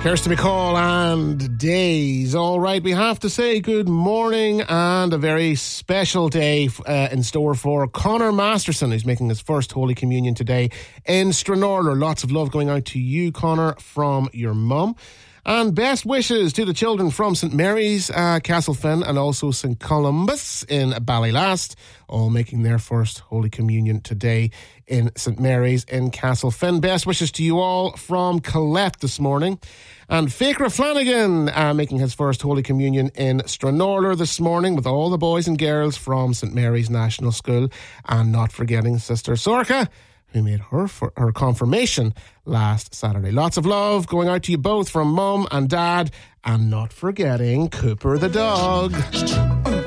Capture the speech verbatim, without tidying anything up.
Kirsty McCall and Days. All right, we have to say good morning and a very special day uh, in store for Conor Masterson, who's making his first Holy Communion today in Stranorlar. Lots of love going out to you, Conor, from your mum. And best wishes to the children from St Mary's, uh, Castlefin, and also St Columbus in Ballylast, all making their first Holy Communion today in St Mary's in Castlefin. Best wishes to you all from Colette this morning. And Faker Flanagan uh, making his first Holy Communion in Stranorlar this morning with all the boys and girls from St Mary's National School. And not forgetting Sister Sorka, who made her for her confirmation last Saturday. Lots of love going out to you both from Mum and Dad, and not forgetting Cooper the dog.